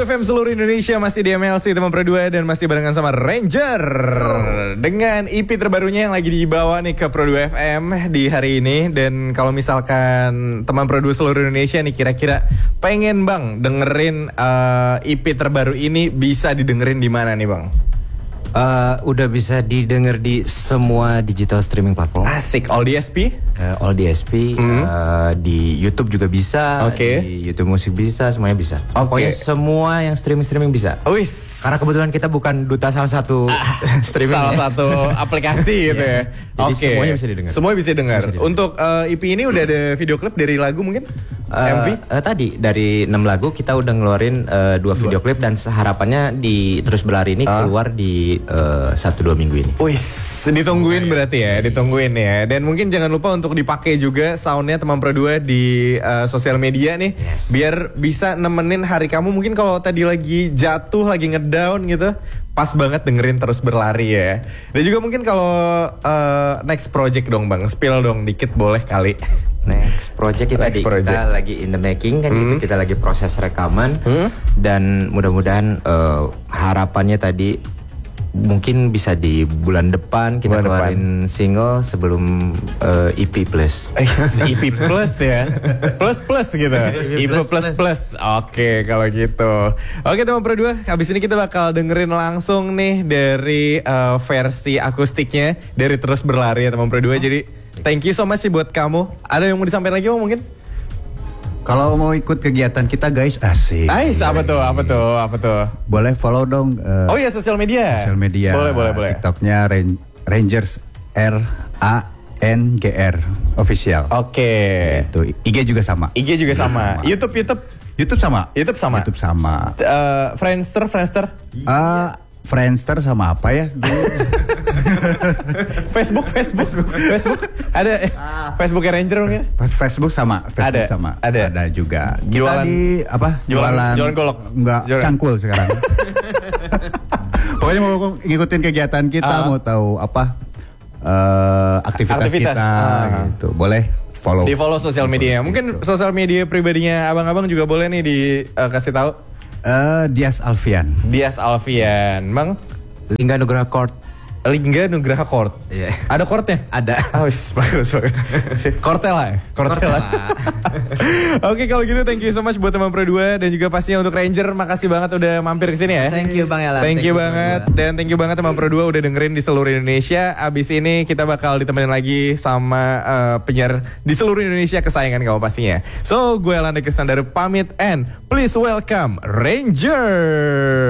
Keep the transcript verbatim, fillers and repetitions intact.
F M seluruh Indonesia masih di M L C teman Pro dua dan masih barengan sama Ranger oh. dengan E P terbarunya yang lagi dibawa nih ke Pro dua F M di hari ini. Dan kalau misalkan teman Pro dua seluruh Indonesia nih kira-kira pengen bang dengerin uh, E P terbaru ini, bisa didengerin di mana nih bang? Uh, udah bisa didengar di semua digital streaming platform. Asik, all D S P? Uh, all D S P, mm. uh, di YouTube juga bisa, okay. di YouTube musik bisa, semuanya bisa. Okay. Pokoknya semua yang streaming-streaming bisa. Wis. Karena kebetulan kita bukan duta salah satu ah, streaming. Salah satu aplikasi gitu ya. Jadi okay. semuanya bisa didengar. Semuanya bisa didengar. Untuk uh, E P ini udah ada video klip dari lagu mungkin? Uh, M V? Uh, tadi dari enam lagu kita udah ngeluarin uh, dua video klip dan harapannya di Terus Berlari ini uh. keluar di uh, satu dua minggu ini. Wih, ditungguin berarti ya, ditungguin ya. Dan mungkin jangan lupa untuk dipakai juga soundnya teman Pro dua di uh, sosial media nih, yes. biar bisa nemenin hari kamu. Mungkin kalau tadi lagi jatuh, lagi ngedown gitu, pas banget dengerin Terus Berlari ya. Dan juga mungkin kalau uh, next project dong bang, spill dong dikit boleh kali. Next project kita, next di, project. kita lagi in the making kan, hmm. gitu, kita lagi proses rekaman, hmm. dan mudah-mudahan uh, harapannya tadi mungkin bisa di bulan depan kita bulan keluarin depan. single sebelum uh, E P plus. Eh, E P plus ya, plus plus gitu, E P plus plus. plus. Oke kalau gitu. Oke teman Pro dua, habis ini kita bakal dengerin langsung nih dari uh, versi akustiknya dari Terus Berlari ya teman Pro dua. Oh. Jadi thank you so much sih buat kamu. Ada yang mau disampaikan lagi mungkin? Kalau mau ikut kegiatan kita guys, asik. Ais, apa tuh, apa tuh, apa tuh? Boleh follow dong. Uh, oh iya, sosial media. Sosial media. Boleh, boleh, boleh. TikToknya Rangers R A N G R official. Oke. Okay. Itu I G juga sama. I G juga sama. sama. YouTube, YouTube. YouTube sama. YouTube sama. YouTube sama. Uh, Friendster, Friendster. Uh, Friendster sama apa ya? Facebook, Facebook, Facebook. Ada ah. Facebooknya Ranger mungkin? Facebook sama, Facebook ada, sama. Ada, ada juga. Jualan Kita di apa? Jualan, jualan, jualan golok. Enggak, jualan. Cangkul sekarang. Pokoknya mau ngikutin kegiatan kita, uh. mau tahu apa uh, aktivitas, aktivitas kita, uh. gitu. Boleh follow. Di follow sosial media. Mungkin sosial media pribadinya abang-abang juga boleh nih dikasih uh, tahu. Uh, Dias Alfian. Dias Alfian, bang. Lingga Nugraha Court. Lingga Nugraha Court. Iya. Yeah. Ada courtnya? Ada. Oh, bagus bagus. Kortela ya? Kortela. Oke kalau gitu thank you so much buat teman Pro dua dan juga pastinya untuk Ranger, makasih banget udah mampir ke sini ya. Thank you Bang Elan. Thank, thank you, you banget dan thank you banget teman Pro dua udah dengerin di seluruh Indonesia. Abis ini kita bakal ditemenin lagi sama uh, penyiar di seluruh Indonesia kesayangan kamu pastinya. So gue Elan Dekesandar pamit and please welcome Ranger.